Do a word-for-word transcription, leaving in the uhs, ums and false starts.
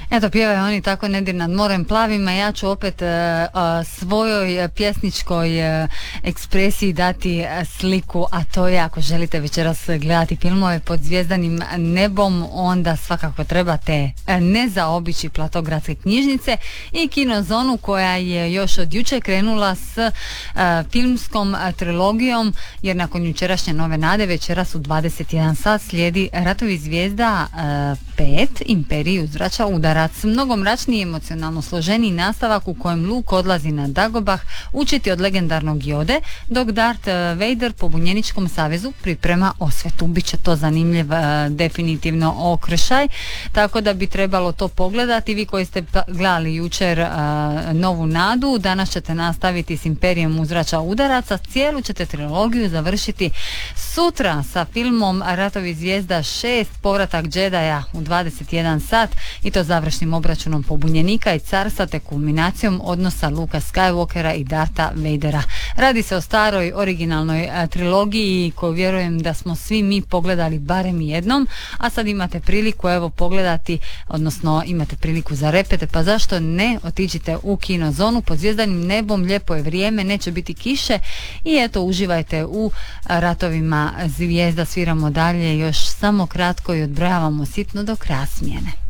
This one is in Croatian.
Eto, pjevaju oni tako Nedir nad morem plavima. Ja ću opet uh, uh, svojoj pjesničkoj uh, ekspresiji dati uh, sliku, a to je, ako želite večeras gledati filmove pod zvjezdanim nebom, onda svakako trebate uh, ne zaobići Platogradske knjižnice i Kinozonu, koja je još od jučer krenula s uh, filmskom uh, trilogijom, jer nakon jučerašnje Nove nade večeras u dvadeset jedan sat slijedi Ratovi zvijezda uh, pet, Imperij uzvraća udarac. Mnogo mračniji i emocionalno složeniji nastavak u kojem Luke odlazi na Dagobah učiti od legendarnog Jode, dok Darth Vader po bunjeničkom savezu priprema osvetu. Biće to zanimljiv uh, definitivno okršaj, tako da bi trebalo to pogledati. Vi koji ste gledali jučer uh, Novu nadu, danas ćete nastaviti s Imperijem uzvraća udaraca. Cijelu ćete trilogiju završiti sutra sa filmom Ratovi zvijezda šest, povratak Jedija u dvadeset jedan sat, i to završnim obračunom pobunjenika i carstva te kulminacijom odnosa Luka Skywalkera i Dartha Vadera. Radi se o staroj originalnoj a, trilogiji koju vjerujem da smo svi mi pogledali barem jednom, a sad imate priliku evo pogledati, odnosno imate priliku za repete, pa zašto ne otiđite u Kinozonu pod zvjezdanim nebom, lijepo je vrijeme, neće biti kiše i eto uživajte u a, Ratovima zvijezda. Sviramo dalje još samo kratko i odbrojavamo sitno do kraja smjene.